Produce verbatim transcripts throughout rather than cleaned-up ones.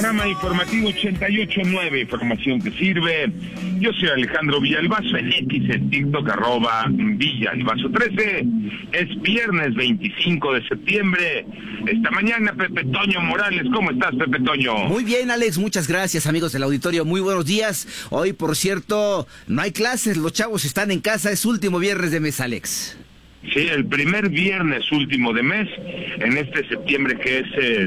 panorama informativo ochenta y ocho punto nueve, información que sirve. Yo soy Alejandro Villalbazo, en X, en TikTok, arroba Villalbazo trece. Es viernes veinticinco de septiembre. Esta mañana, Pepe Toño Morales. ¿Cómo estás, Pepe Toño? Muy bien, Alex, muchas gracias, amigos del auditorio. Muy buenos días. Hoy, por cierto, no hay clases, los chavos están en casa. Es último viernes de mes, Alex. Sí, el primer viernes último de mes, en este septiembre que es eh,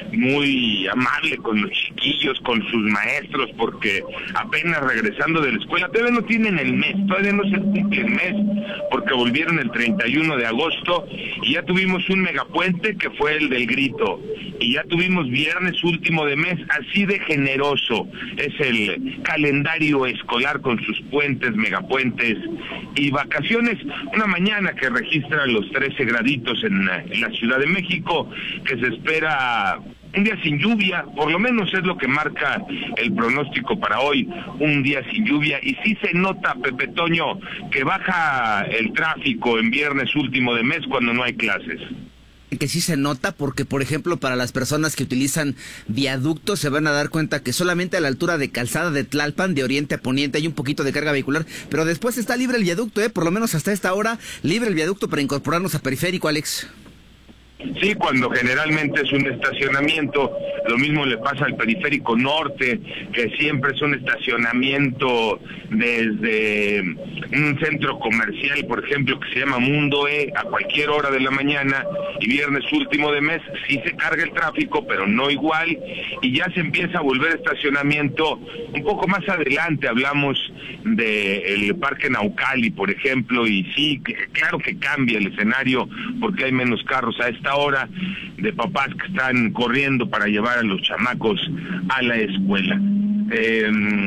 muy amable con los chiquillos, con sus maestros, porque apenas regresando de la escuela, todavía no tienen el mes, todavía no se cumple el mes, porque volvieron el treinta y uno de agosto, y ya tuvimos un megapuente que fue el del grito, y ya tuvimos viernes último de mes, así de generoso es el calendario escolar con sus puentes, megapuentes y vacaciones. Una mañana que registra los trece graditos en, en la Ciudad de México, que se espera un día sin lluvia, por lo menos es lo que marca el pronóstico para hoy, un día sin lluvia, y sí se nota, Pepe Toño, que baja el tráfico en viernes último de mes cuando no hay clases. Que sí se nota porque, por ejemplo, para las personas que utilizan viaductos se van a dar cuenta que solamente a la altura de Calzada de Tlalpan, de oriente a poniente, hay un poquito de carga vehicular, pero después está libre el viaducto, ¿eh? Por lo menos hasta esta hora, libre el viaducto para incorporarnos a Periférico, Alex. Sí, cuando generalmente es un estacionamiento, lo mismo le pasa al Periférico Norte, que siempre es un estacionamiento desde un centro comercial, por ejemplo, que se llama Mundo E, a cualquier hora de la mañana, y viernes último de mes sí se carga el tráfico, pero no igual, y ya se empieza a volver estacionamiento un poco más adelante. Hablamos del Parque Naucali, por ejemplo, y sí, que, claro que cambia el escenario, porque hay menos carros a esta hora, de papás que están corriendo para llevar a los chamacos a la escuela. Eh,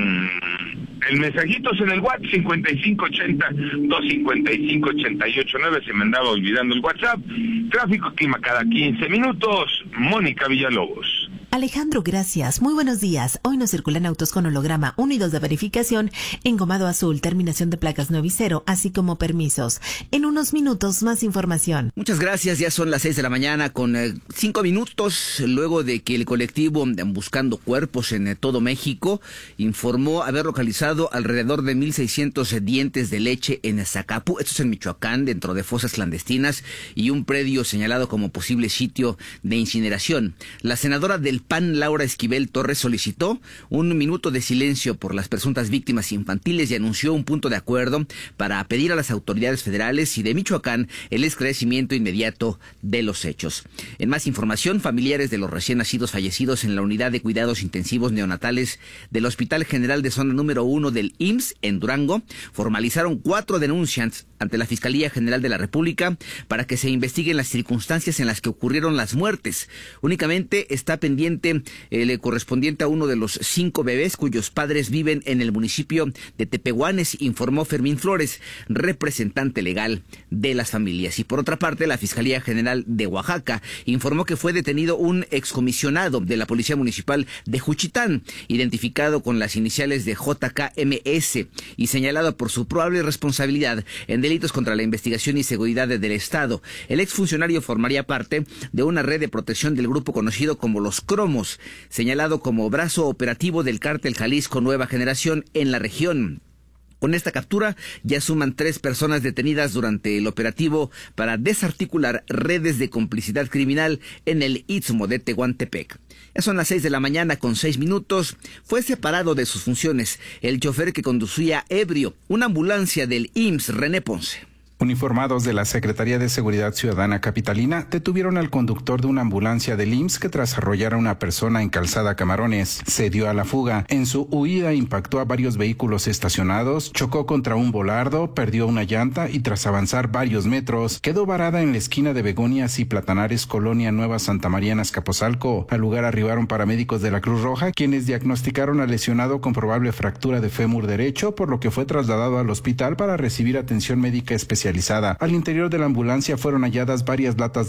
el mensajito es en el WhatsApp cincuenta y cinco ochenta, doscientos cincuenta y cinco, ochenta y ocho nueve, se me andaba olvidando el WhatsApp. Tráfico, clima cada quince minutos. Mónica Villalobos. Alejandro, gracias. Muy buenos días. Hoy nos circulan autos con holograma uno y dos de verificación, engomado azul, terminación de placas nueve y cero, así como permisos. En unos minutos, más información. Muchas gracias. Ya son las seis de la mañana con eh, cinco minutos, luego de que el colectivo Buscando Cuerpos en eh, todo México informó haber localizado alrededor de mil seiscientos dientes de leche en Zacapu, esto es en Michoacán, dentro de fosas clandestinas y un predio señalado como posible sitio de incineración. La senadora del P A N, Laura Esquivel Torres, solicitó un minuto de silencio por las presuntas víctimas infantiles y anunció un punto de acuerdo para pedir a las autoridades federales y de Michoacán el esclarecimiento inmediato de los hechos. En más información, familiares de los recién nacidos fallecidos en la unidad de cuidados intensivos neonatales del Hospital General de Zona número uno del I M S S en Durango formalizaron cuatro denuncias ante la Fiscalía General de la República para que se investiguen las circunstancias en las que ocurrieron las muertes. Únicamente está pendiente el correspondiente a uno de los cinco bebés cuyos padres viven en el municipio de Tepehuanes, informó Fermín Flores, representante legal de las familias. Y por otra parte, la Fiscalía General de Oaxaca informó que fue detenido un excomisionado de la Policía Municipal de Juchitán, identificado con las iniciales de J K M S y señalado por su probable responsabilidad en delitos contra la investigación y seguridad del Estado. El exfuncionario formaría parte de una red de protección del grupo conocido como los Cromos, señalado como brazo operativo del cártel Jalisco Nueva Generación en la región. Con esta captura ya suman tres personas detenidas durante el operativo para desarticular redes de complicidad criminal en el Istmo de Tehuantepec. Ya son las seis de la mañana con seis minutos. Fue separado de sus funciones el chofer que conducía ebrio una ambulancia del I M S S, René Ponce. Uniformados de la Secretaría de Seguridad Ciudadana Capitalina detuvieron al conductor de una ambulancia del I M S S que tras arrollar a una persona en Calzada Camarones se dio a la fuga. En su huida impactó a varios vehículos estacionados, chocó contra un volardo, perdió una llanta y tras avanzar varios metros quedó varada en la esquina de Begonias y Platanares, Colonia Nueva Santa María, Azcapotzalco. Al lugar arribaron paramédicos de la Cruz Roja, quienes diagnosticaron al lesionado con probable fractura de fémur derecho, por lo que fue trasladado al hospital para recibir atención médica especializada. Al interior de la ambulancia fueron halladas varias latas